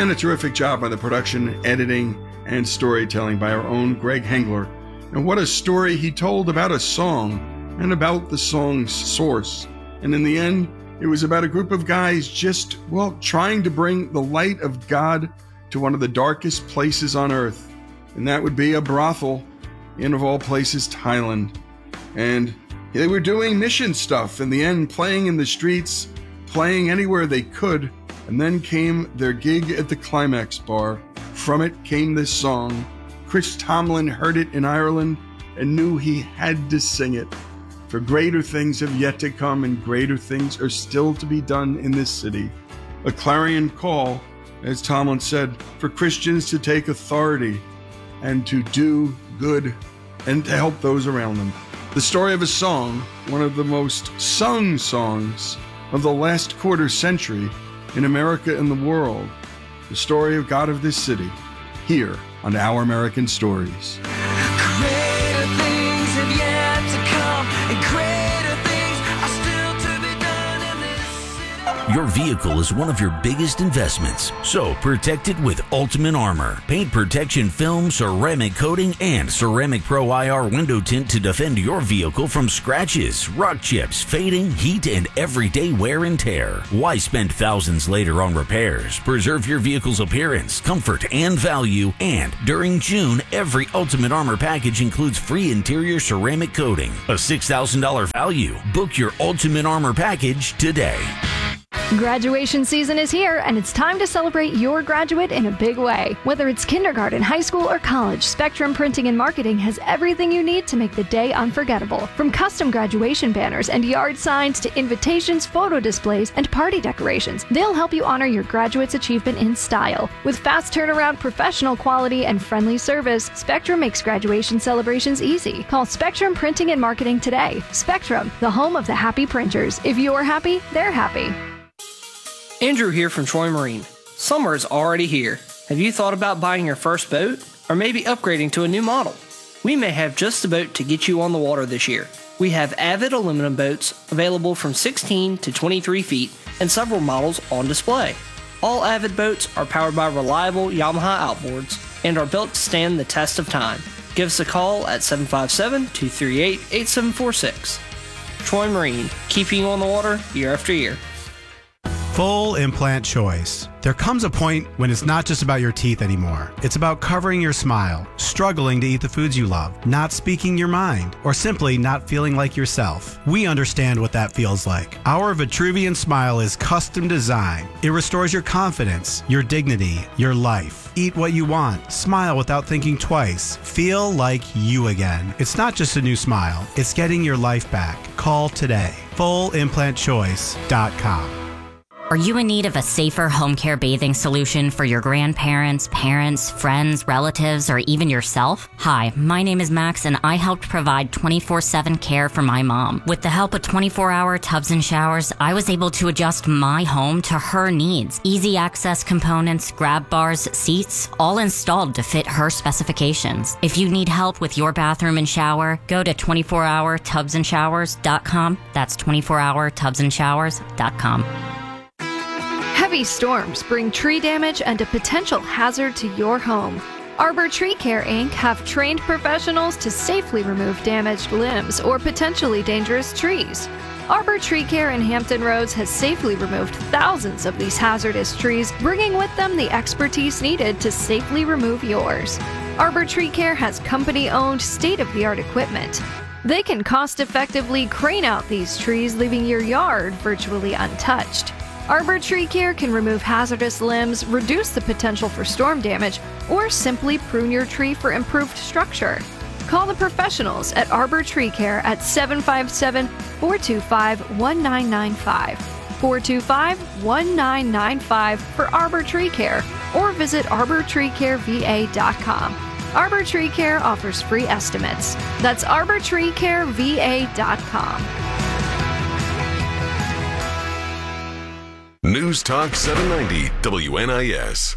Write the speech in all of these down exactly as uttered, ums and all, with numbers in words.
and a terrific job by the production, editing, and storytelling by our own Greg Hengler. And what a story he told about a song and about the song's source. And in the end, it was about a group of guys just, well, trying to bring the light of God to one of the darkest places on earth. And that would be a brothel in, of all places, Thailand. And they were doing mission stuff in the end, playing in the streets, playing anywhere they could. And then came their gig at the Climax Bar. From it came this song. Chris Tomlin heard it in Ireland and knew he had to sing it. For greater things have yet to come, and greater things are still to be done in this city. A clarion call, as Tomlin said, for Christians to take authority and to do good and to help those around them. The story of a song, one of the most sung songs of the last quarter century in America and the world. The story of God of this city, here on Our American Stories. Greater things have yet to come, and greater things are still to be done in this city. Your vehicle is one of your biggest investments, so protect it with Ultimate Armor. Paint protection film, ceramic coating, and Ceramic Pro I R window tint to defend your vehicle from scratches, rock chips, fading, heat, and everyday wear and tear. Why spend thousands later on repairs? Preserve your vehicle's appearance, comfort, and value. And during June, every Ultimate Armor package includes free interior ceramic coating, a six thousand dollars value. Book your Ultimate Armor package today. Graduation season is here, and it's time to celebrate your graduate in a big way. Whether it's kindergarten, high school, or college, Spectrum Printing and Marketing has everything you need to make the day unforgettable. From custom graduation banners and yard signs to invitations, photo displays, and party decorations, they'll help you honor your graduate's achievement in style. With fast turnaround, professional quality, and friendly service, Spectrum makes graduation celebrations easy. Call Spectrum Printing and Marketing today. Spectrum, the home of the happy printers. If you're happy, they're happy. Andrew here from Troy Marine. Summer is already here. Have you thought about buying your first boat? Or maybe upgrading to a new model? We may have just the boat to get you on the water this year. We have Avid aluminum boats available from sixteen to twenty-three feet and several models on display. All Avid boats are powered by reliable Yamaha outboards and are built to stand the test of time. Give us a call at seven five seven, two three eight, eight seven four six. Troy Marine, keeping you on the water year after year. Full implant choice. There comes a point when it's not just about your teeth anymore. It's about covering your smile, struggling to eat the foods you love, not speaking your mind, or simply not feeling like yourself. We understand what that feels like. Our Vitruvian Smile is custom designed. It restores your confidence, your dignity, your life. Eat what you want. Smile without thinking twice. Feel like you again. It's not just a new smile. It's getting your life back. Call today. full implant choice dot com. Are you in need of a safer home care bathing solution for your grandparents, parents, friends, relatives, or even yourself? Hi, my name is Max, and I helped provide twenty-four seven care for my mom. With the help of twenty-four hour tubs and showers, I was able to adjust my home to her needs. Easy access components, grab bars, seats, all installed to fit her specifications. If you need help with your bathroom and shower, go to twenty-four hour tubs and showers dot com. That's twenty-four hour tubs and showers dot com. Heavy storms bring tree damage and a potential hazard to your home. Arbor Tree Care, Incorporated have trained professionals to safely remove damaged limbs or potentially dangerous trees. Arbor Tree Care in Hampton Roads has safely removed thousands of these hazardous trees, bringing with them the expertise needed to safely remove yours. Arbor Tree Care has company-owned, state-of-the-art equipment. They can cost-effectively crane out these trees, leaving your yard virtually untouched. Arbor Tree Care can remove hazardous limbs, reduce the potential for storm damage, or simply prune your tree for improved structure. Call the professionals at Arbor Tree Care at seven five seven, four two five, one nine nine five, four two five, one nine nine five for Arbor Tree Care, or visit arbor tree care v a dot com. Arbor Tree Care offers free estimates. That's arbor tree care v a dot com. News Talk seven ninety W N I S.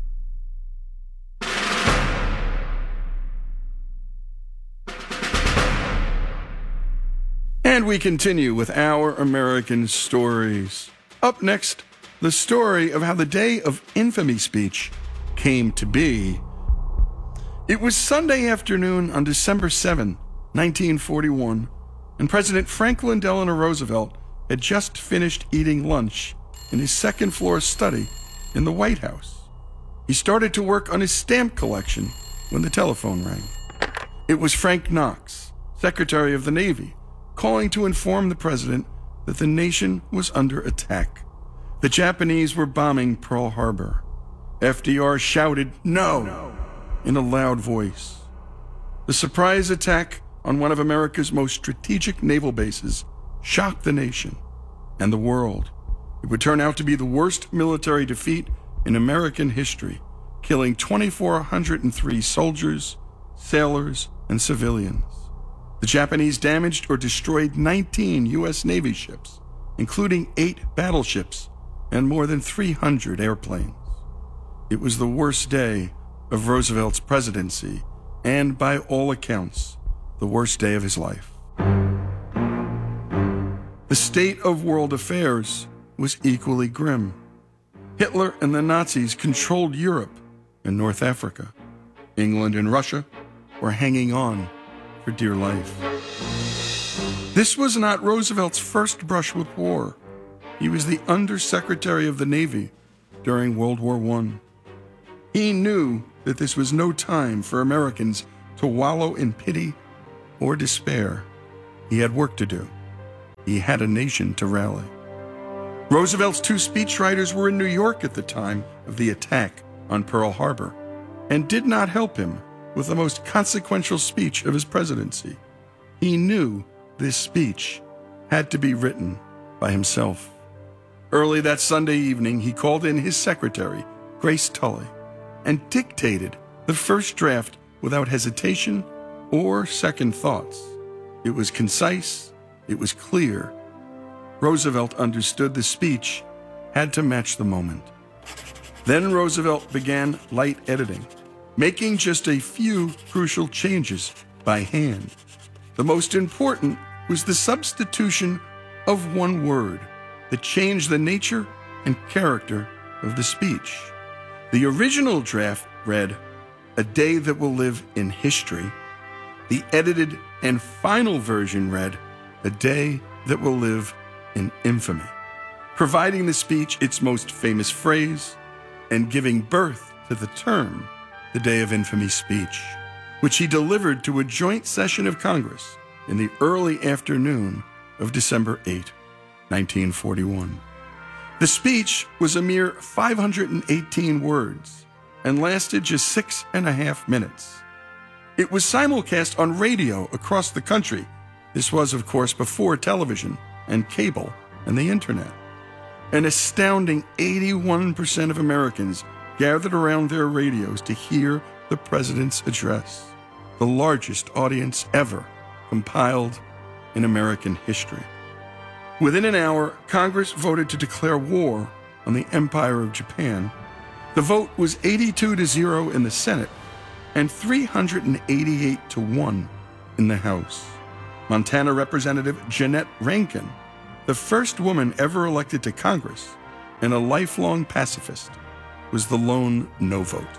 And we continue with Our American Stories. Up next, the story of how the Day of Infamy speech came to be. It was Sunday afternoon on December seventh, nineteen forty-one, and President Franklin Delano Roosevelt had just finished eating lunch in his second-floor study in the White House. He started to work on his stamp collection when the telephone rang. It was Frank Knox, Secretary of the Navy, calling to inform the president that the nation was under attack. The Japanese were bombing Pearl Harbor. F D R shouted, "No!" in a loud voice. The surprise attack on one of America's most strategic naval bases shocked the nation and the world. It would turn out to be the worst military defeat in American history, killing two thousand four hundred three soldiers, sailors, and civilians. The Japanese damaged or destroyed nineteen U S Navy ships, including eight battleships and more than three hundred airplanes. It was the worst day of Roosevelt's presidency, and by all accounts, the worst day of his life. The state of world affairs was equally grim. Hitler and the Nazis controlled Europe and North Africa. England and Russia were hanging on for dear life. This was not Roosevelt's first brush with war. He was the Undersecretary of the Navy during World War One. He knew that this was no time for Americans to wallow in pity or despair. He had work to do. He had a nation to rally. Roosevelt's two speechwriters were in New York at the time of the attack on Pearl Harbor and did not help him with the most consequential speech of his presidency. He knew this speech had to be written by himself. Early that Sunday evening, he called in his secretary, Grace Tully, and dictated the first draft without hesitation or second thoughts. It was concise, it was clear. Roosevelt understood the speech had to match the moment. Then Roosevelt began light editing, making just a few crucial changes by hand. The most important was the substitution of one word that changed the nature and character of the speech. The original draft read, "A day that will live in history." The edited and final version read, "A day that will live in infamy," providing the speech its most famous phrase and giving birth to the term, the Day of Infamy speech, which he delivered to a joint session of Congress in the early afternoon of December eighth, nineteen forty-one. The speech was a mere five hundred eighteen words and lasted just six and a half minutes. It was simulcast on radio across the country. This was, of course, before television and cable and the internet. An astounding eighty-one percent of Americans gathered around their radios to hear the president's address, the largest audience ever compiled in American history. Within an hour, Congress voted to declare war on the Empire of Japan. The vote was eighty-two to zero in the Senate and three hundred eighty-eight to one in the House. Montana Representative Jeannette Rankin, the first woman ever elected to Congress and a lifelong pacifist, was the lone no vote.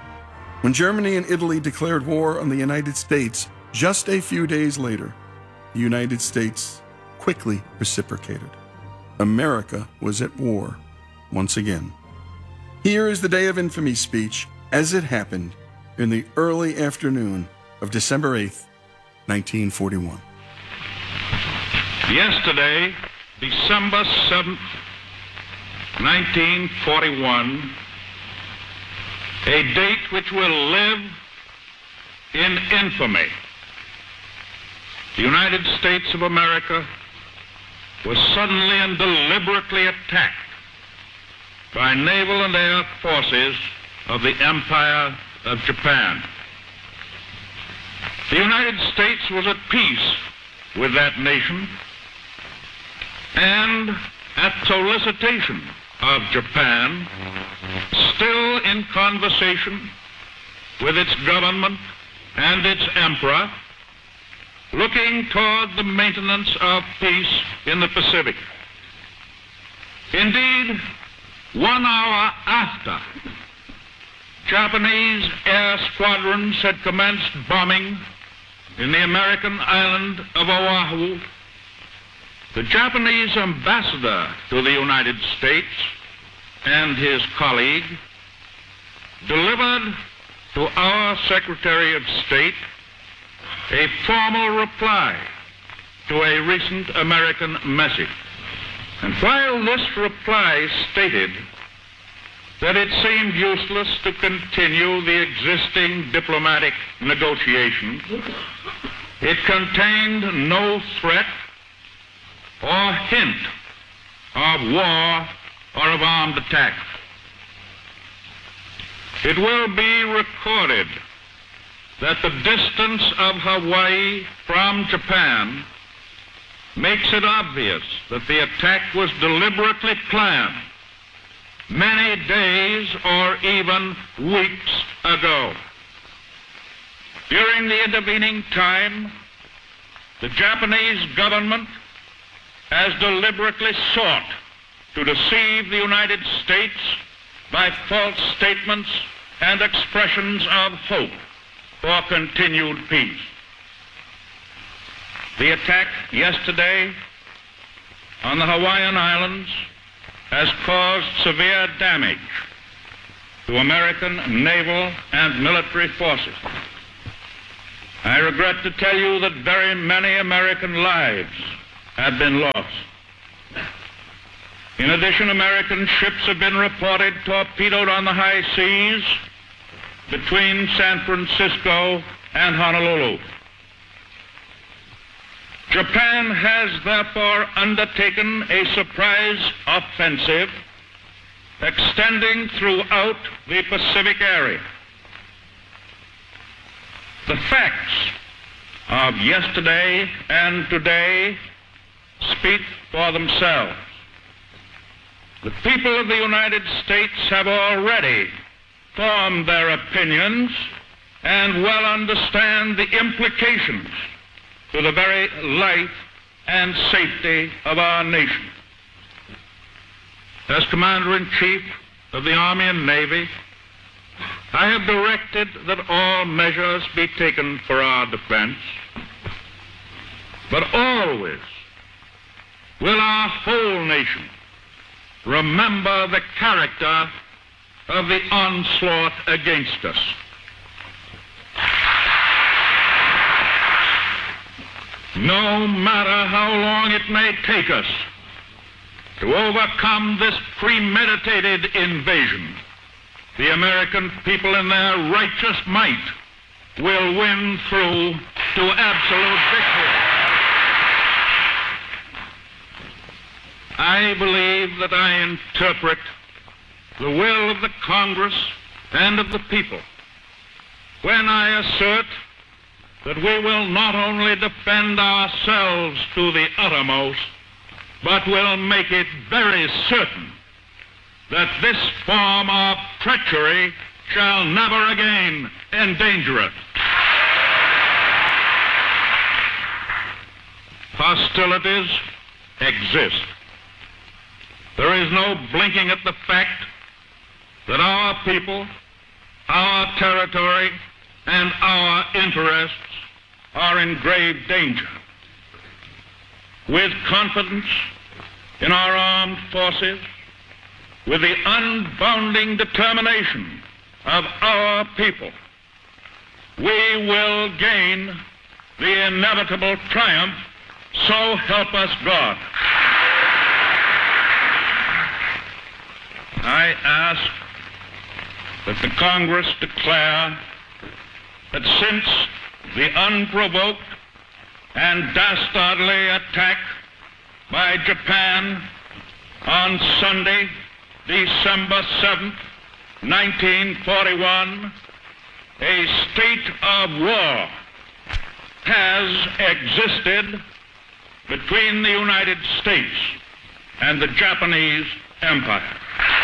When Germany and Italy declared war on the United States just a few days later, the United States quickly reciprocated. America was at war once again. Here is the Day of Infamy speech as it happened in the early afternoon of December eighth, nineteen forty-one. Yesterday, December seventh, nineteen forty-one, a date which will live in infamy. The United States of America was suddenly and deliberately attacked by naval and air forces of the Empire of Japan. The United States was at peace with that nation, and at solicitation of Japan, still in conversation with its government and its emperor, looking toward the maintenance of peace in the Pacific. Indeed, one hour after Japanese air squadrons had commenced bombing in the American island of Oahu, the Japanese ambassador to the United States and his colleague delivered to our Secretary of State a formal reply to a recent American message. And while this reply stated that it seemed useless to continue the existing diplomatic negotiations, it contained no threat or hint of war or of armed attack. It will be recorded that the distance of Hawaii from Japan makes it obvious that the attack was deliberately planned many days or even weeks ago. During the intervening time, the Japanese government has deliberately sought to deceive the United States by false statements and expressions of hope for continued peace. The attack yesterday on the Hawaiian Islands has caused severe damage to American naval and military forces. I regret to tell you that very many American lives have been lost. In addition, American ships have been reported torpedoed on the high seas between San Francisco and Honolulu. Japan has therefore undertaken a surprise offensive extending throughout the Pacific area. The facts of yesterday and today speak for themselves. The people of the United States have already formed their opinions and well understand the implications to the very life and safety of our nation. As Commander-in-Chief of the Army and Navy, I have directed that all measures be taken for our defense, but always will our whole nation remember the character of the onslaught against us. No matter how long it may take us to overcome this premeditated invasion, the American people in their righteous might will win through to absolute victory. I believe that I interpret the will of the Congress and of the people when I assert that we will not only defend ourselves to the uttermost, but will make it very certain that this form of treachery shall never again endanger us. Hostilities exist. There is no blinking at the fact that our people, our territory, and our interests are in grave danger. With confidence in our armed forces, with the unbounding determination of our people, we will gain the inevitable triumph, so help us God. I ask that the Congress declare that since the unprovoked and dastardly attack by Japan on Sunday, December seventh, nineteen forty-one, a state of war has existed between the United States and the Japanese Empire.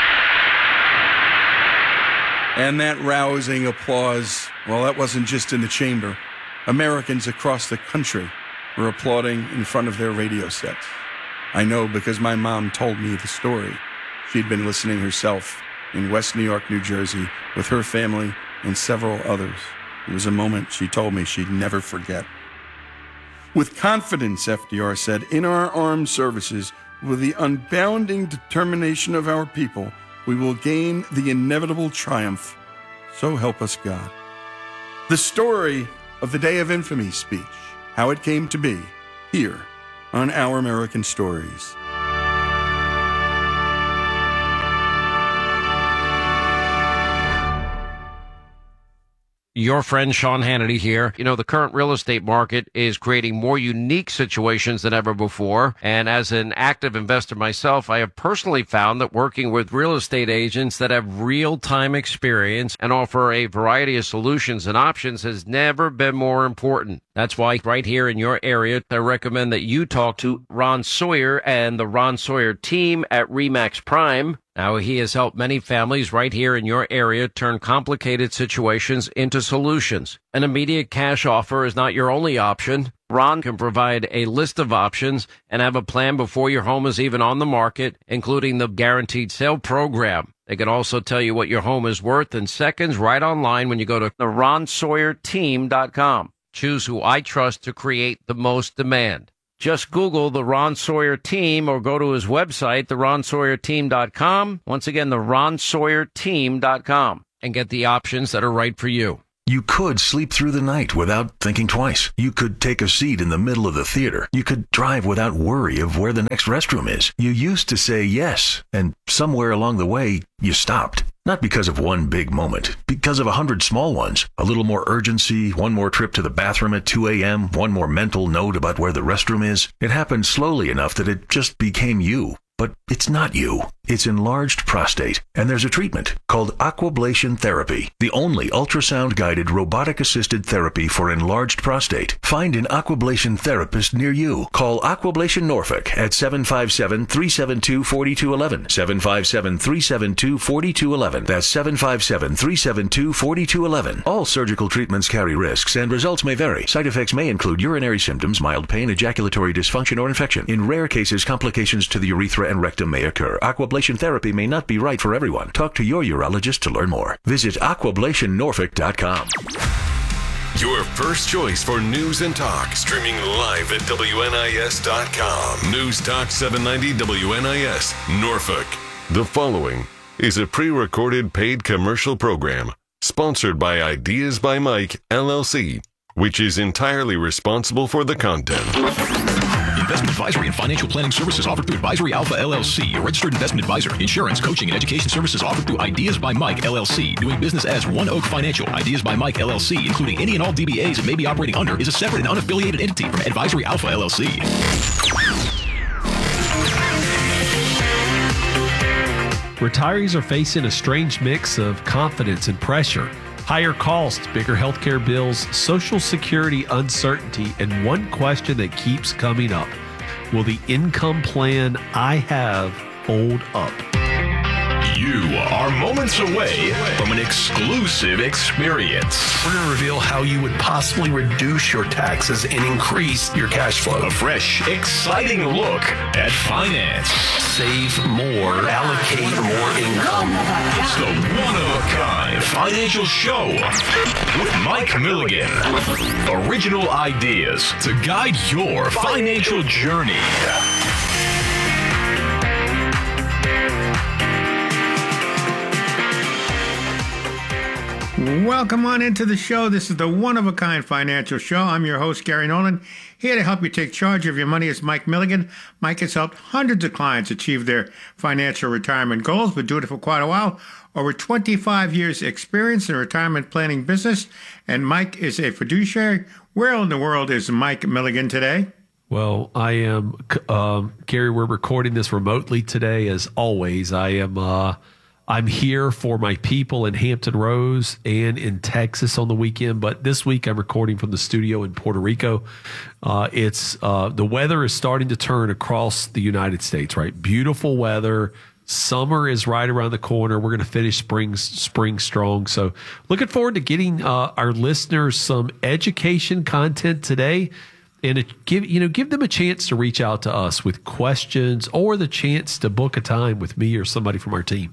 And that rousing applause, well, that wasn't just in the chamber. Americans across the country were applauding in front of their radio sets. I know because my mom told me the story. She'd been listening herself in West New York, New Jersey, with her family and several others. It was a moment she told me she'd never forget. With confidence, F D R said, in our armed services, with the unbounding determination of our people, we will gain the inevitable triumph. So help us God. The story of the Day of Infamy speech, how it came to be, here on Our American Stories. Your friend Sean Hannity here. You know, the current real estate market is creating more unique situations than ever before. And as an active investor myself, I have personally found that working with real estate agents that have real-time experience and offer a variety of solutions and options has never been more important. That's why right here in your area, I recommend that you talk to Ron Sawyer and the Ron Sawyer team at RE/MAX Prime. Now, he has helped many families right here in your area turn complicated situations into solutions. An immediate cash offer is not your only option. Ron can provide a list of options and have a plan before your home is even on the market, including the guaranteed sale program. They can also tell you what your home is worth in seconds right online when you go to the ron sawyer team dot com. Choose who I trust to create the most demand. Just Google the Ron Sawyer Team or go to his website, the ron sawyer team dot com. Once again, the ron sawyer team dot com, and get the options that are right for you. You could sleep through the night without thinking twice. You could take a seat in the middle of the theater. You could drive without worry of where the next restroom is. You used to say yes, and somewhere along the way, you stopped. Not because of one big moment, because of a hundred small ones. A little more urgency, one more trip to the bathroom at two a.m., one more mental note about where the restroom is. It happened slowly enough that it just became you. But it's not you. It's enlarged prostate, and there's a treatment called Aquablation Therapy, the only ultrasound-guided robotic-assisted therapy for enlarged prostate. Find an Aquablation therapist near you. Call Aquablation Norfolk at seven five seven, three seven two, four two one one, seven five seven, three seven two, four two one one. That's seven five seven, three seven two, four two one one. All surgical treatments carry risks, and results may vary. Side effects may include urinary symptoms, mild pain, ejaculatory dysfunction, or infection. In rare cases, complications to the urethra and rectum may occur. Aquablation therapy may not be right for everyone. Talk to your urologist to learn more. Visit aquablation norfolk dot com. Your first choice for news and talk, streaming live at W N I S dot com. News Talk seven ninety W N I S, Norfolk. The following is a pre-recorded paid commercial program sponsored by Ideas by Mike, L L C, which is entirely responsible for the content. Investment advisory and financial planning services offered through Advisory Alpha L L C, a registered investment advisor. Insurance, coaching, and education services offered through Ideas by Mike L L C. Doing business as One Oak Financial. Ideas by Mike L L C, including any and all D B As it may be operating under, is a separate and unaffiliated entity from Advisory Alpha L L C. Retirees are facing a strange mix of confidence and pressure. Higher costs, bigger healthcare bills, Social Security uncertainty, and one question that keeps coming up. Will the income plan I have hold up? You are moments away from an exclusive experience. We're going to reveal how you would possibly reduce your taxes and increase your cash flow. A fresh, exciting look at finance. Save more, allocate more income. It's the one-of-a-kind financial show with Mike Milligan. Original ideas to guide your financial journey. Welcome on into the show. This is the one-of-a-kind financial show. I'm your host, Gary Nolan. Here to help you take charge of your money is Mike Milligan. Mike has helped hundreds of clients achieve their financial retirement goals. Been doing it for quite a while. Over twenty-five years experience in retirement planning business. And Mike is a fiduciary. Where in the world is Mike Milligan today? Well, I am, um, Gary, we're recording this remotely today as always. I am... Uh, I'm here for my people in Hampton Roads and in Texas on the weekend, but this week I'm recording from the studio in Puerto Rico. Uh, it's uh, the weather is starting to turn across the United States, right? Beautiful weather. Summer is right around the corner. We're going to finish spring spring strong. So looking forward to getting uh, our listeners some education content today. And it give you know give them a chance to reach out to us with questions or the chance to book a time with me or somebody from our team.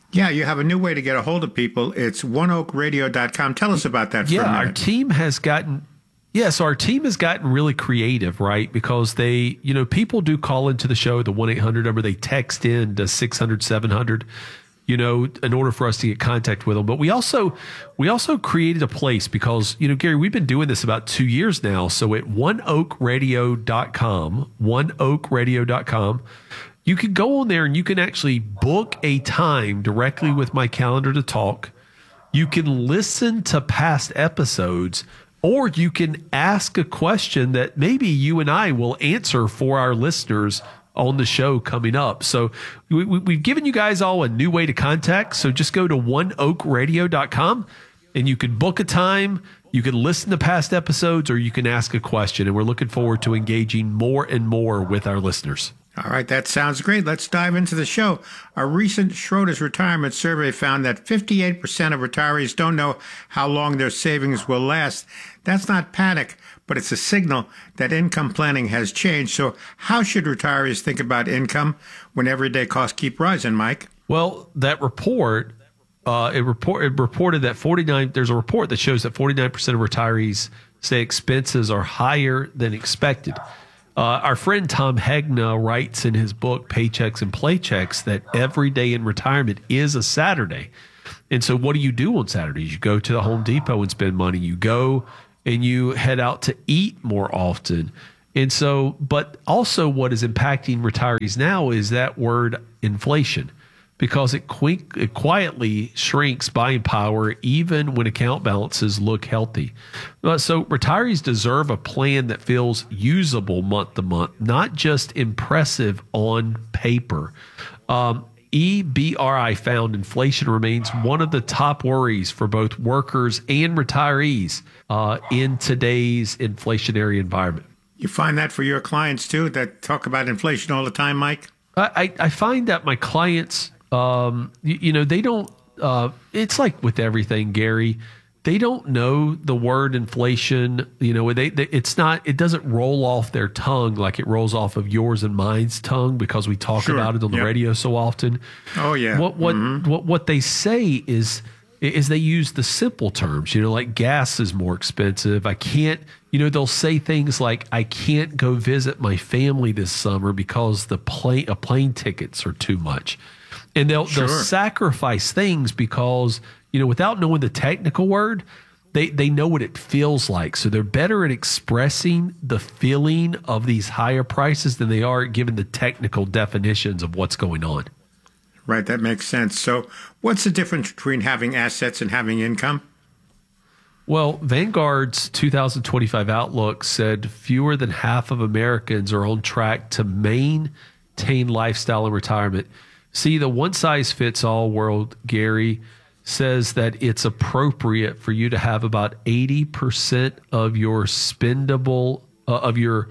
Yeah, you have a new way to get a hold of people. It's one oak radio dot com. Tell us about that for yeah, a minute. our team has gotten yeah, so our team has gotten really creative, right? Because they, you know, people do call into the show, the one eight hundred number, they text in to six hundred, seven hundred, you know, in order for us to get contact with them. But we also we also created a place because, you know, Gary, we've been doing this about two years now. So at one oak radio dot com, one oak radio dot com, you can go on there and you can actually book a time directly with my calendar to talk. You can listen to past episodes, or you can ask a question that maybe you and I will answer for our listeners on the show coming up. So we, we, we've given you guys all a new way to contact. So just go to one oak radio dot com and you can book a time. You can listen to past episodes, or you can ask a question. And we're looking forward to engaging more and more with our listeners. All right, that sounds great. Let's dive into the show. A recent Schroders retirement survey found that fifty-eight percent of retirees don't know how long their savings will last. That's not panic, but it's a signal that income planning has changed. So how should retirees think about income when everyday costs keep rising, Mike? Well, that report, uh, it, report, it reported that forty-nine, there's a report that shows that forty-nine percent of retirees say expenses are higher than expected. Uh, our friend Tom Hegna writes in his book, Paychecks and Playchecks, that every day in retirement is a Saturday. And so what do you do on Saturdays? You go to the Home Depot and spend money. You go and you head out to eat more often. And so, but also what is impacting retirees now is that word inflation, because it, qu- it quietly shrinks buying power even when account balances look healthy. Uh, so retirees deserve a plan that feels usable month to month, not just impressive on paper. Um, E B R I found inflation remains one of the top worries for both workers and retirees uh, in today's inflationary environment. You find that for your clients too, that talk about inflation all the time, Mike? I, I find that my clients, um, you, you know, they don't, uh, it's like with everything, Gary, they don't know the word inflation. You know, they, they it's not, it doesn't roll off their tongue like it rolls off of yours and mine's tongue because we talk Sure. about it on the Yep. radio so often. Oh, yeah. What what, Mhm. what what they say is is they use the simple terms, you know, like gas is more expensive. I can't, you know, they'll say things like, I can't go visit my family this summer because the plane, uh, plane tickets are too much. And they'll, Sure. they'll sacrifice things because, you know, without knowing the technical word, they, they know what it feels like. So they're better at expressing the feeling of these higher prices than they are at giving the technical definitions of what's going on. Right, that makes sense. So what's the difference between having assets and having income? Well, Vanguard's two thousand twenty-five outlook said fewer than half of Americans are on track to maintain lifestyle in retirement. See, the one-size-fits-all world, Gary, says that it's appropriate for you to have about eighty percent of your spendable, uh, of your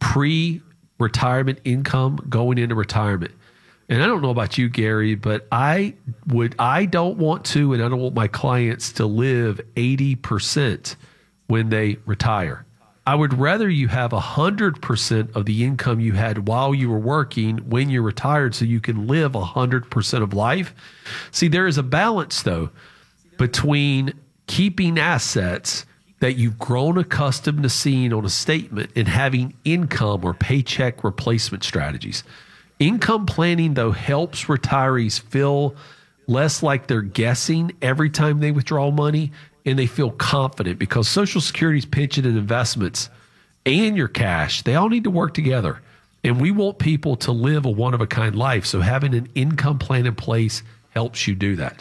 pre-retirement income going into retirement. And I don't know about you, Gary, but I would, I don't want to, and I don't want my clients to live eighty percent when they retire. I would rather you have one hundred percent of the income you had while you were working when you're retired so you can live one hundred percent of life. See, there is a balance, though, between keeping assets that you've grown accustomed to seeing on a statement and having income or paycheck replacement strategies. Income planning, though, helps retirees feel less like they're guessing every time they withdraw money, and they feel confident because Social Security's pension and investments and your cash, they all need to work together. And we want people to live a one-of-a-kind life, so having an income plan in place helps you do that.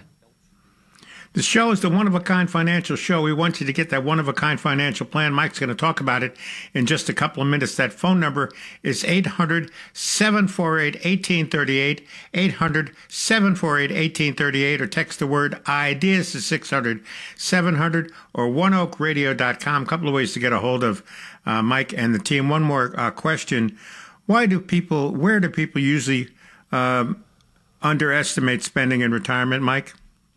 The show is the One-of-a-Kind Financial Show. We want you to get that one-of-a-kind financial plan. Mike's going to talk about it in just a couple of minutes. That phone number is eight hundred, seven four eight, one eight three eight, eight hundred, seven four eight, one eight three eight, or text the word IDEAS to six hundred, seven hundred, or one oak radio dot com. A couple of ways to get a hold of uh, Mike and the team. One more uh, question. Why do people, where do people usually um, underestimate spending in retirement, Mike?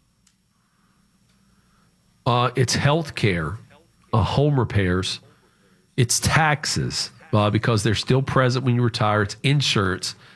Uh, it's health care, uh, home repairs, it's taxes uh, because they're still present when you retire. It's insurance.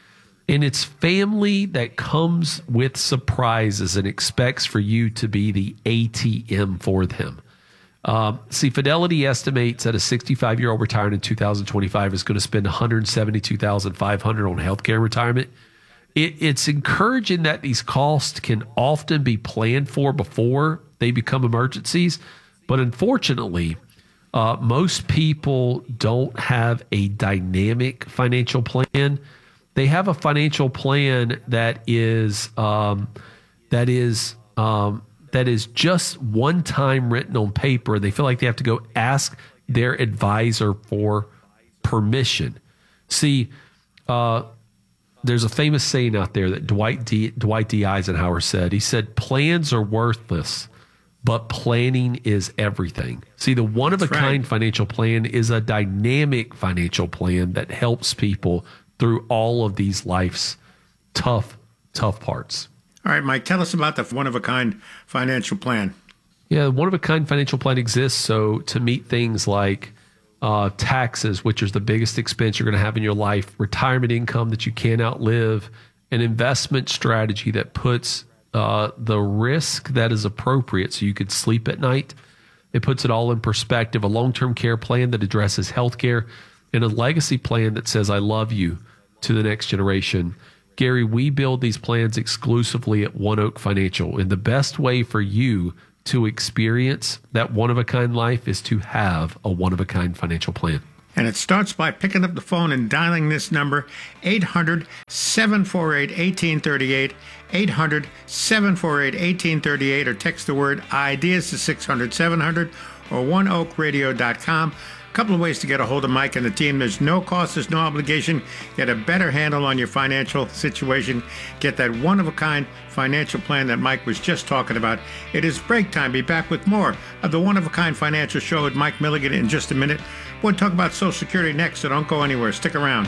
And it's family that comes with surprises and expects for you to be the A T M for them. Um, see, Fidelity estimates that a sixty-five-year-old retiring in two thousand twenty-five is going to spend one hundred seventy-two thousand five hundred dollars on healthcare retirement. It, it's encouraging that these costs can often be planned for before they become emergencies. But unfortunately, uh, most people don't have a dynamic financial plan. They have a financial plan that is um, that is um, that is just one time written on paper. They feel like they have to go ask their advisor for permission. See, uh, there's a famous saying out there that Dwight D. Dwight D. Eisenhower said. He said, "Plans are worthless, but planning is everything." See, the one-of-a-kind financial plan is a dynamic financial plan that helps people through all of these life's tough, tough parts. All right, Mike, tell us about the one-of-a-kind financial plan. Yeah, one-of-a-kind financial plan exists so to meet things like uh, taxes, which is the biggest expense you're going to have in your life, retirement income that you can't outlive, an investment strategy that puts uh, the risk that is appropriate so you could sleep at night. It puts it all in perspective, a long-term care plan that addresses health care, and a legacy plan that says, "I love you," to the next generation. Gary, we build these plans exclusively at One Oak Financial, and the best way for you to experience that one-of-a-kind life is to have a one-of-a-kind financial plan. And it starts by picking up the phone and dialing this number, eight hundred, seven four eight, one eight three eight, eight hundred, seven four eight, one eight three eight, or text the word IDEAS to six hundred, seven hundred, or one oak radio dot com. A couple of ways to get a hold of Mike and the team. There's no cost, there's no obligation. Get a better handle on your financial situation. Get that one-of-a-kind financial plan that Mike was just talking about. It is break time. Be back with more of the One-of-a-Kind Financial Show with Mike Milligan in just a minute. We'll talk about Social Security next, so don't go anywhere. Stick around.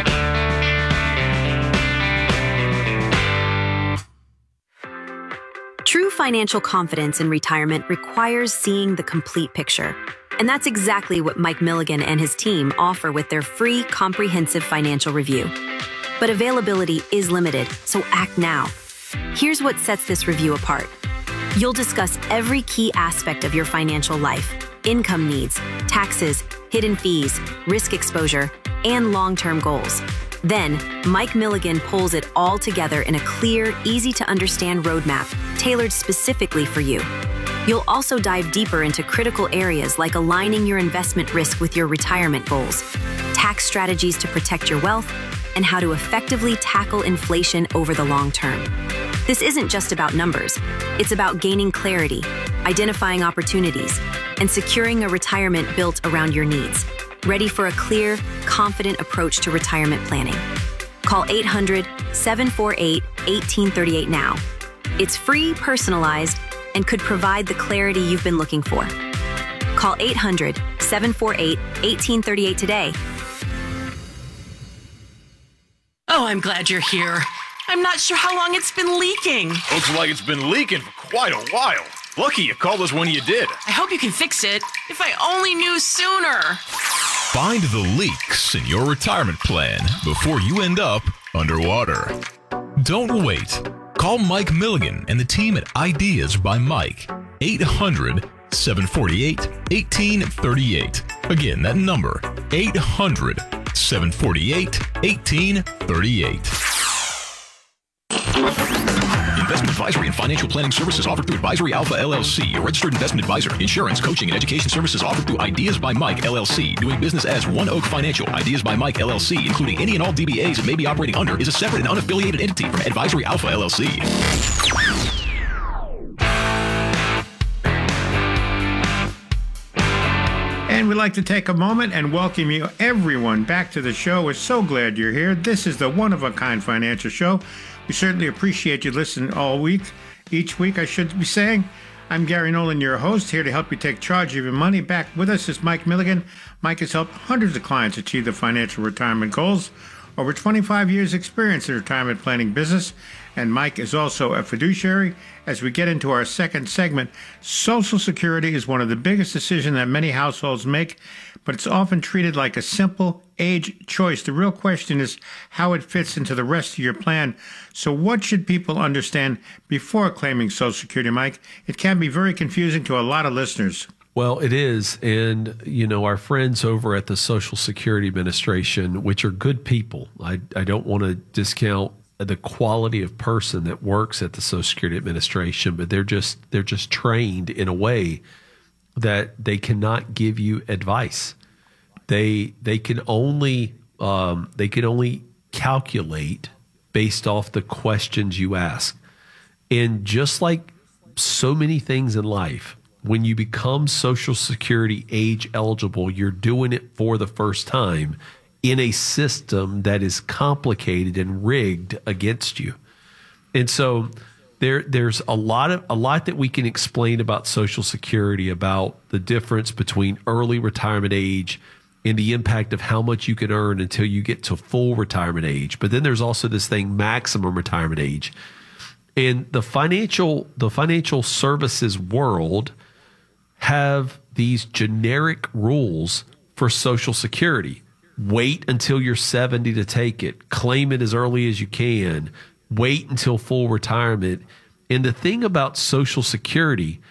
True financial confidence in retirement requires seeing the complete picture. And that's exactly what Mike Milligan and his team offer with their free comprehensive financial review. But availability is limited, so act now. Here's what sets this review apart. You'll discuss every key aspect of your financial life: income needs, taxes, hidden fees, risk exposure, and long-term goals. Then, Mike Milligan pulls it all together in a clear, easy-to-understand roadmap tailored specifically for you. You'll also dive deeper into critical areas like aligning your investment risk with your retirement goals, tax strategies to protect your wealth, and how to effectively tackle inflation over the long term. This isn't just about numbers. It's about gaining clarity, identifying opportunities, and securing a retirement built around your needs. Ready for a clear, confident approach to retirement planning? Call eight hundred, seven four eight, one eight three eight now. It's free, personalized, and could provide the clarity you've been looking for. Call eight hundred, seven four eight, one eight three eight today. Oh, I'm glad you're here. I'm not sure how long it's been leaking. Looks like it's been leaking for quite a while. Lucky you called us when you did. I hope you can fix it. If I only knew sooner. Find the leaks in your retirement plan before you end up underwater. Don't wait. Call Mike Milligan and the team at Ideas by Mike. eight hundred, seven four eight, one eight three eight. Again, that number, eight hundred, seven four eight, one eight three eight. Investment advisory and financial planning services offered through Advisory Alpha L L C, a registered investment advisor. Insurance, coaching, and education services offered through Ideas by Mike L L C. Doing business as One Oak Financial. Ideas by Mike L L C, including any and all D B As it may be operating under, is a separate and unaffiliated entity from Advisory Alpha L L C. And we'd like to take a moment and welcome you, everyone, back to the show. We're so glad you're here. This is the One-of-a-Kind Financial Show. We certainly appreciate you listening all week, each week, I should be saying. I'm Gary Nolan, your host, here to help you take charge of your money. Back with us is Mike Milligan. Mike has helped hundreds of clients achieve their financial retirement goals over twenty-five years experience in the retirement planning business, and Mike is also a fiduciary. As we get into our second segment, Social Security is one of the biggest decisions that many households make, but it's often treated like a simple age choice. The real question is how it fits into the rest of your plan. So what should people understand before claiming Social Security, Mike? It can be very confusing to a lot of listeners. Well, it is. And, you know, our friends over at the Social Security Administration, which are good people, I, I don't want to discount the quality of person that works at the Social Security Administration, but they're just they're just trained in a way that they cannot give you advice. They they can only um, they can only calculate based off the questions you ask. And just like so many things in life, when you become Social Security age eligible, you're doing it for the first time in a system that is complicated and rigged against you. And so there there's a lot of a lot that we can explain about Social Security, about the difference between early retirement age and the impact of how much you can earn until you get to full retirement age. But then there's also this thing, maximum retirement age. And the financial the financial services world have these generic rules for Social Security. Wait until you're seventy to take it. Claim it as early as you can. Wait until full retirement. And the thing about Social Security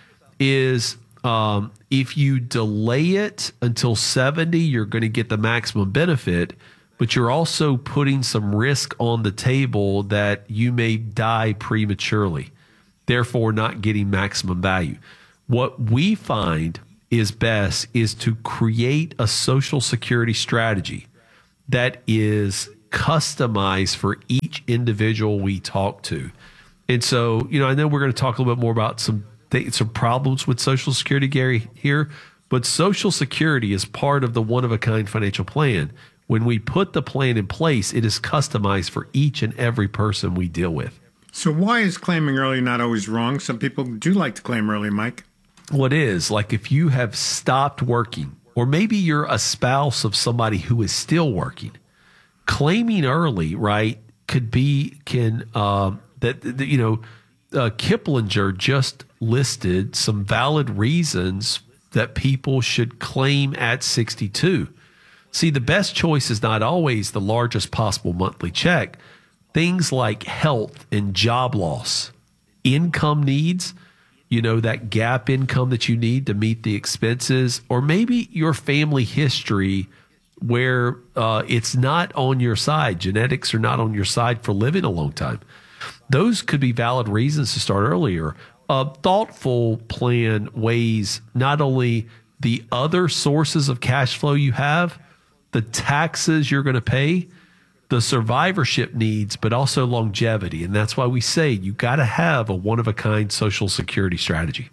is um, if you delay it until seventy, you're going to get the maximum benefit, but you're also putting some risk on the table that you may die prematurely, therefore not getting maximum value. What we find is best is to create a Social Security strategy that is customized for each individual we talk to. And so, you know, I know we're going to talk a little bit more about some th- some problems with Social Security, Gary, here, but Social Security is part of the one-of-a-kind financial plan. When we put the plan in place, it is customized for each and every person we deal with. So why is claiming early not always wrong? Some people do like to claim early, Mike. What is, like if you have stopped working, or maybe you're a spouse of somebody who is still working, claiming early, right, could be, can, uh, that, that, you know, uh, Kiplinger just listed some valid reasons that people should claim at sixty-two. See, the best choice is not always the largest possible monthly check. Things like health and job loss, income needs, you know, that gap income that you need to meet the expenses, or maybe your family history where uh, it's not on your side. Genetics are not on your side for living a long time. Those could be valid reasons to start earlier. A thoughtful plan weighs not only the other sources of cash flow you have, the taxes you're going to pay, the survivorship needs, but also longevity. And that's why we say you got to have a one-of-a-kind Social Security strategy.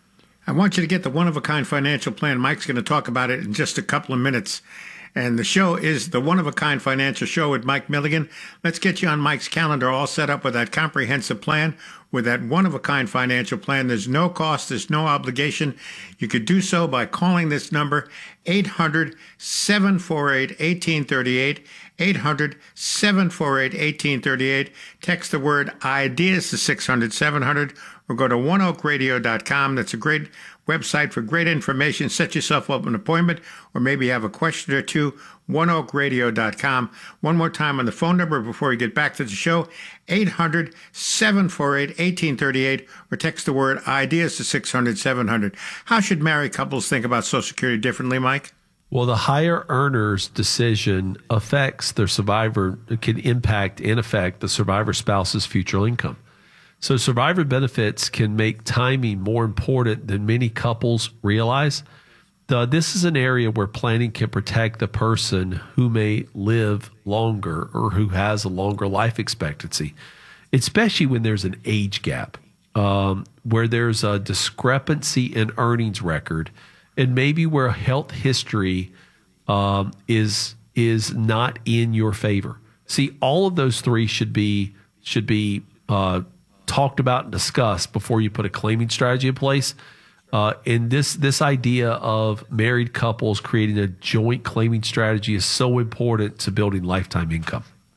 I want you to get the one-of-a-kind financial plan. Mike's going to talk about it in just a couple of minutes. And the show is the One-of-a-Kind Financial Show with Mike Milligan. Let's get you on Mike's calendar all set up with that comprehensive plan, with that one-of-a-kind financial plan. There's no cost. There's no obligation. You could do so by calling this number, eight hundred, seven four eight, one eight three eight, eight hundred, seven four eight, one eight three eight. Text the word IDEAS to six hundred, seven hundred, or go to one oak radio dot com. That's a great website for great information. Set yourself up an appointment, or maybe have a question or two, one oak radio dot com. One more time on the phone number before we get back to the show, eight hundred, seven four eight, one eight three eight, or text the word IDEAS to six hundred, seven hundred. How should married couples think about Social Security differently, Mike? Well, the higher earner's decision affects their survivor, can impact and affect the survivor spouse's future income. So survivor benefits can make timing more important than many couples realize. The, this is an area where planning can protect the person who may live longer or who has a longer life expectancy, especially when there's an age gap, um, where there's a discrepancy in earnings record, and maybe where health history um, is is not in your favor. See, all of those three should be should be uh, talked about and discussed before you put a claiming strategy in place. Uh, and this this idea of married couples creating a joint claiming strategy is so important to building lifetime income.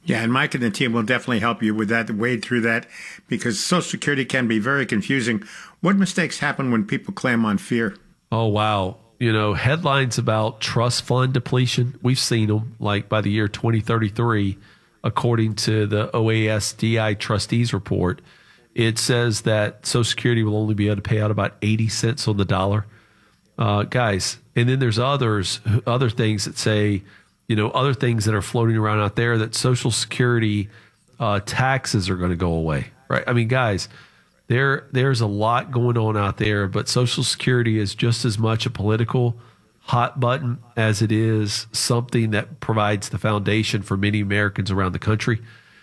Yeah, and Mike and the team will definitely help you with that, wade through that, because Social Security can be very confusing. What mistakes happen when people claim on fear? Oh, wow. You know, headlines about trust fund depletion, we've seen them, like by the year twenty thirty-three, according to the O A S D I trustees report, it says that Social Security will only be able to pay out about eighty cents on the dollar. Uh, guys, and then there's others, other things that say, you know, other things that are floating around out there that Social Security uh, taxes are going to go away, right? I mean, guys, there there's a lot going on out there, but Social Security is just as much a political hot button as it is something that provides the foundation for many Americans around the country.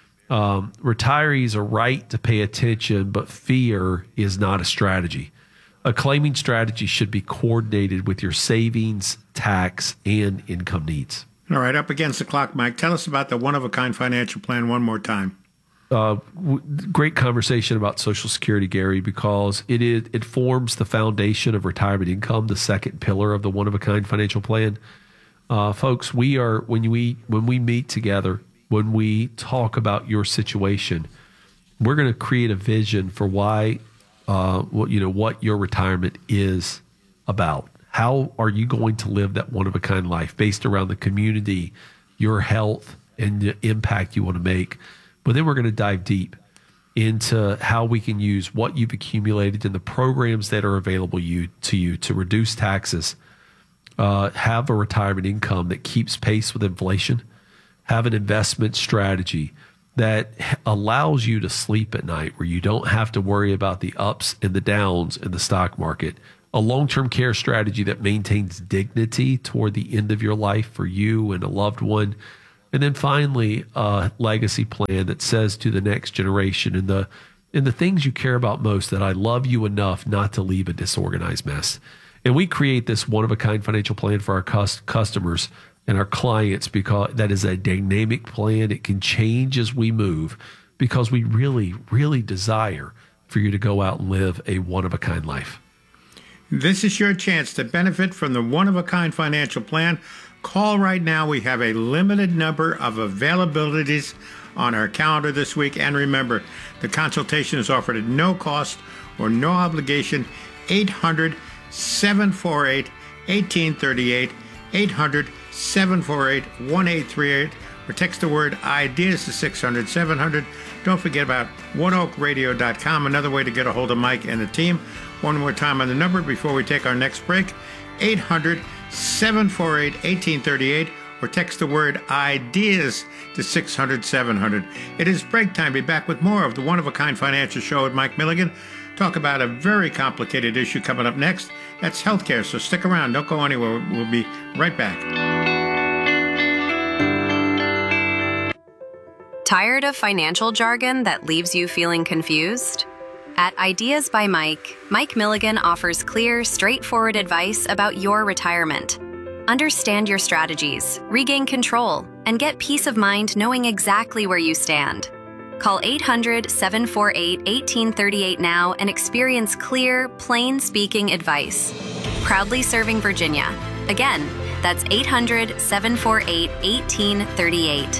Um, retirees are right to pay attention, but fear is not a strategy. A claiming strategy should be coordinated with your savings, tax, and income needs. All right, up against the clock, Mike. Tell us about the one-of-a-kind financial plan one more time. Uh, w- great conversation about Social Security, Gary, because it is it forms the foundation of retirement income, the second pillar of the one-of-a-kind financial plan. Uh, folks, we are when we when we meet together, when we talk about your situation, we're going to create a vision for why, uh, what you know, what your retirement is about. How are you going to live that one-of-a-kind life based around the community, your health, and the impact you want to make? But then we're going to dive deep into how we can use what you've accumulated in the programs that are available you, to you to reduce taxes, uh, have a retirement income that keeps pace with inflation, have an investment strategy that allows you to sleep at night where you don't have to worry about the ups and the downs in the stock market, a long-term care strategy that maintains dignity toward the end of your life for you and a loved one. And then finally, a legacy plan that says to the next generation and the and the things you care about most that I love you enough not to leave a disorganized mess. And we create this one-of-a-kind financial plan for our cus- customers and our clients because that is a dynamic plan. It can change as we move because we really, really desire for you to go out and live a one-of-a-kind life. This is your chance to benefit from the one-of-a-kind financial plan. Call right now. We have a limited number of availabilities on our calendar this week. And remember, the consultation is offered at no cost or no obligation. eight hundred, seven four eight, one eight three eight, eight hundred, seven four eight, one eight three eight, or text the word IDEAS to six hundred, seven hundred. Don't forget about one oak radio dot com, another way to get a hold of Mike and the team. One more time on the number before we take our next break, eight hundred, seven four eight, one eight three eight, or text the word IDEAS to six hundred, seven hundred. It is break time. Be back with more of the One-of-a-Kind Financial Show with Mike Milligan. Talk about a very complicated issue coming up next. That's healthcare, so stick around. Don't go anywhere. We'll be right back. Tired of financial jargon that leaves you feeling confused? At Ideas by Mike, Mike Milligan offers clear, straightforward advice about your retirement. Understand your strategies, regain control, and get peace of mind knowing exactly where you stand. Call eight hundred, seven four eight, one eight three eight now and experience clear, plain-speaking advice. Proudly serving Virginia. Again, that's eight hundred, seven four eight, one eight three eight.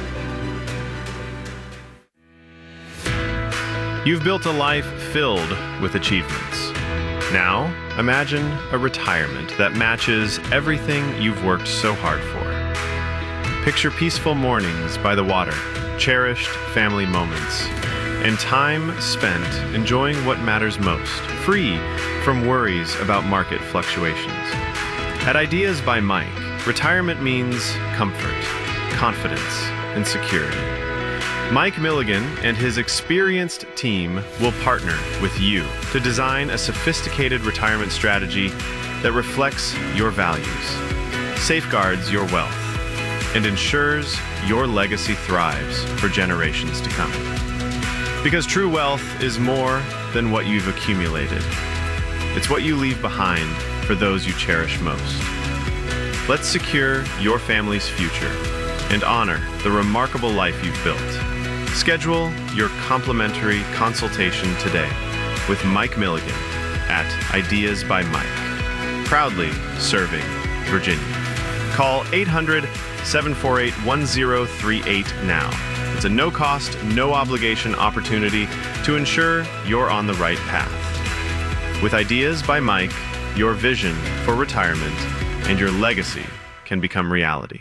You've built a life filled with achievements. Now, imagine a retirement that matches everything you've worked so hard for. Picture peaceful mornings by the water, cherished family moments, and time spent enjoying what matters most, free from worries about market fluctuations. At Ideas by Mike, retirement means comfort, confidence, and security. Mike Milligan and his experienced team will partner with you to design a sophisticated retirement strategy that reflects your values, safeguards your wealth, and ensures your legacy thrives for generations to come. Because true wealth is more than what you've accumulated. It's what you leave behind for those you cherish most. Let's secure your family's future and honor the remarkable life you've built. Schedule your complimentary consultation today with Mike Milligan at Ideas by Mike. Proudly serving Virginia. Call eight hundred, seven four eight, one zero three eight now. It's a no-cost, no-obligation opportunity to ensure you're on the right path. With Ideas by Mike, your vision for retirement and your legacy can become reality.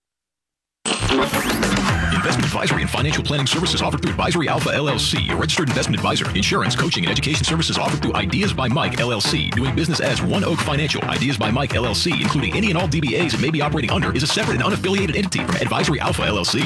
Investment advisory and financial planning services offered through Advisory Alpha L L C, a registered investment advisor. Insurance, coaching, and education services offered through Ideas by Mike L L C. Doing business as One Oak Financial. Ideas by Mike L L C, including any and all D B As it may be operating under, is a separate and unaffiliated entity from Advisory Alpha L L C.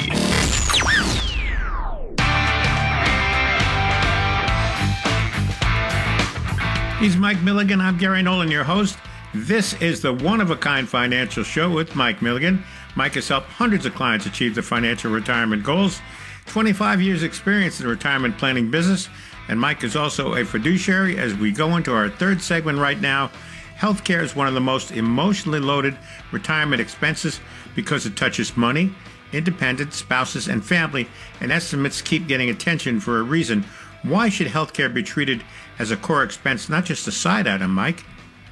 He's Mike Milligan. I'm Gary Nolan, your host. This is the one-of-a-kind financial show with Mike Milligan. Mike has helped hundreds of clients achieve their financial retirement goals. twenty-five years experience in the retirement planning business. And Mike is also a fiduciary. As we go into our third segment right now, healthcare is one of the most emotionally loaded retirement expenses because it touches money, independence, spouses, and family, and estimates keep getting attention for a reason. Why should healthcare be treated as a core expense, not just a side item, Mike?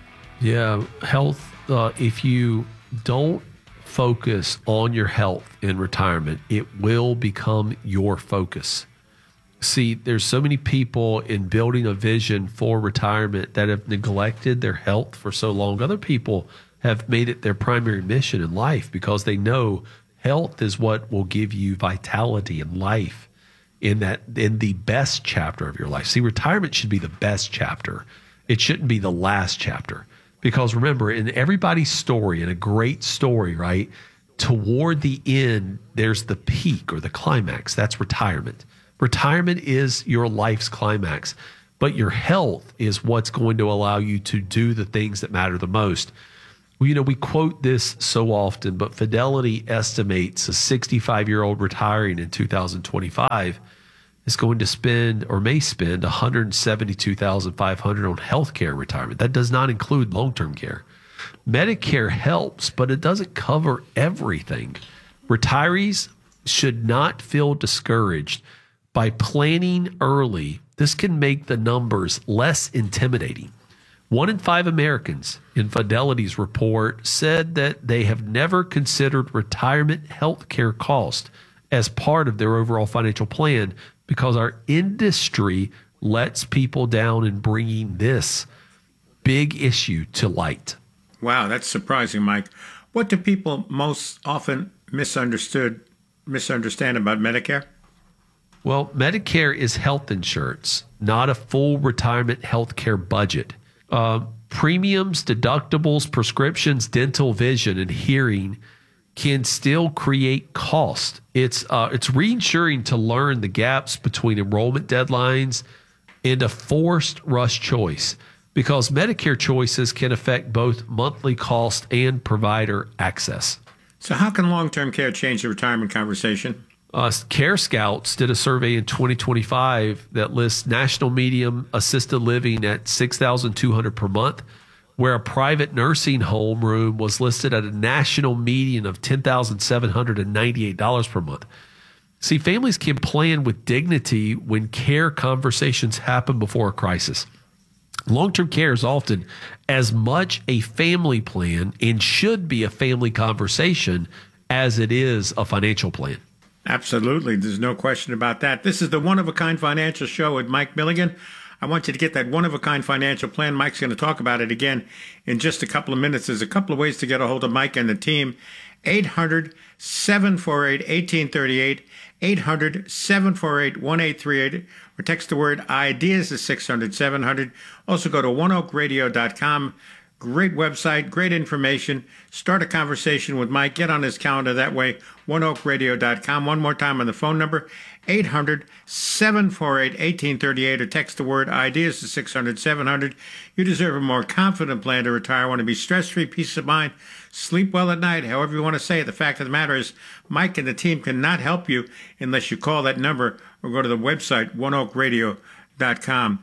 Yeah, health, uh, if you don't focus on your health in retirement, it will become your focus. See, there's so many people in building a vision for retirement that have neglected their health for so long. Other people have made it their primary mission in life because they know health is what will give you vitality and life in that in the best chapter of your life. See, retirement should be the best chapter. It shouldn't be the last chapter. Because remember, in everybody's story, in a great story, right, toward the end, there's the peak or the climax. That's retirement. Retirement is your life's climax. But your health is what's going to allow you to do the things that matter the most. Well, you know, we quote this so often, but Fidelity estimates a sixty-five-year-old retiring in two thousand twenty-five is going to spend or may spend one hundred seventy-two thousand five hundred dollars on health care retirement. That does not include long-term care. Medicare helps, but it doesn't cover everything. Retirees should not feel discouraged by planning early. This can make the numbers less intimidating. One in five Americans in Fidelity's report said that they have never considered retirement health care cost as part of their overall financial plan because our industry lets people down in bringing this big issue to light. Wow, that's surprising, Mike. What do people most often misunderstood misunderstand about Medicare? Well, Medicare is health insurance, not a full retirement health care budget. Uh, premiums, deductibles, prescriptions, dental, vision, and hearing can still create cost. It's uh, it's reassuring to learn the gaps between enrollment deadlines and a forced rush choice because Medicare choices can affect both monthly cost and provider access. So how can long-term care change the retirement conversation? Uh, Care Scouts did a survey in twenty twenty-five that lists national medium assisted living at six thousand two hundred dollars per month, where a private nursing home room was listed at a national median of ten thousand seven hundred ninety-eight dollars per month. See, families can plan with dignity when care conversations happen before a crisis. Long-term care is often as much a family plan and should be a family conversation as it is a financial plan. Absolutely. There's no question about that. This is the one-of-a-kind financial show with Mike Milligan. I want you to get that one-of-a-kind financial plan. Mike's going to talk about it again in just a couple of minutes. There's a couple of ways to get a hold of Mike and the team. eight hundred, seven four eight, one eight three eight, eight hundred, seven four eight, one eight three eight, or text the word IDEAS to six hundred, seven hundred. Also go to one oak radio dot com. Great website, great information. Start a conversation with Mike. Get on his calendar that way, one oak radio dot com. One more time on the phone number, eight hundred, seven four eight, one eight three eight, or text the word IDEAS to six hundred, seven hundred. You deserve a more confident plan to retire. Want to be stress-free, peace of mind, sleep well at night, however you want to say it. The fact of the matter is, Mike and the team cannot help you unless you call that number or go to the website, one oak radio dot com.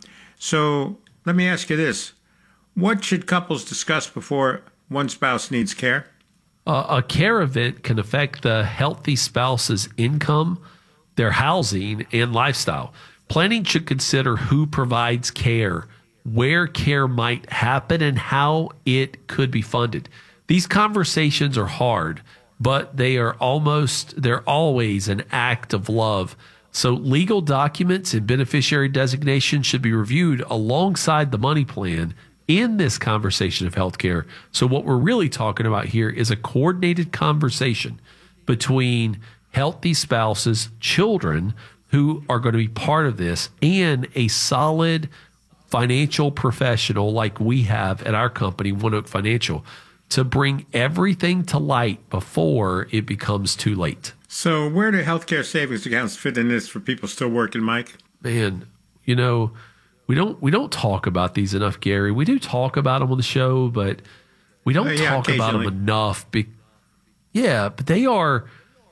So let me ask you this. What should couples discuss before one spouse needs care? Uh, a care event can affect the healthy spouse's income, their housing, and lifestyle. Planning should consider who provides care, where care might happen, and how it could be funded. these conversations are hard, but they are almost, they're always an act of love. So legal documents and beneficiary designation should be reviewed alongside the money plan in this conversation of healthcare. So what we're really talking about here is a coordinated conversation between healthy spouses, children who are going to be part of this, and a solid financial professional like we have at our company, One Oak Financial, to bring everything to light before it becomes too late. So where do healthcare savings accounts fit in this for people still working, Mike? Man, you know, we don't we don't talk about these enough, Gary. We do talk about them on the show, but we don't Uh, yeah, talk about them occasionally. enough. Be- yeah, but they are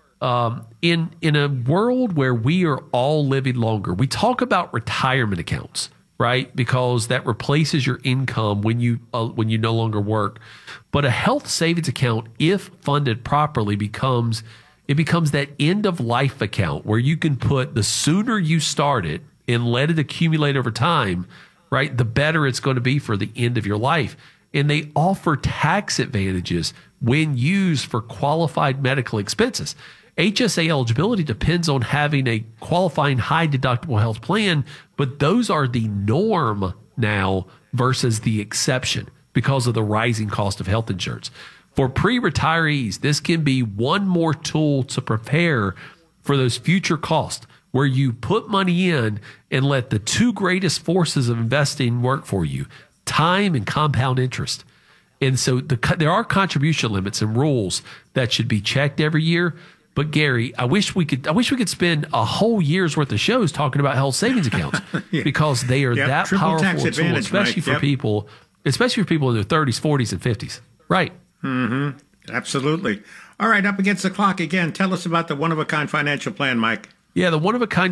um, in in a world where we are all living longer. We talk about retirement accounts, right? Because that replaces your income when you uh, when you no longer work. But a health savings account, if funded properly, becomes it becomes that end of life account where you can put, the sooner you start it and let it accumulate over time, right, the better it's going to be for the end of your life. And they offer tax advantages when used for qualified medical expenses. H S A eligibility depends on having a qualifying high deductible health plan, but those are the norm now versus the exception because of the rising cost of health insurance. For pre-retirees, this can be one more tool to prepare for those future costs, where you put money in and let the two greatest forces of investing work for you, time and compound interest. And so the, there are contribution limits and rules that should be checked every year. But Gary, I wish we could I wish we could spend a whole year's worth of shows talking about health savings accounts Yeah. because they are Yep, that triple powerful tax a tool, advantage, especially Mike. for Yep. people, especially for people in their thirties, forties, and fifties. Right. Mm-hmm. Absolutely. All right, up against the clock again. Tell us about the one-of-a-kind financial plan, Mike. Yeah, the one of a kind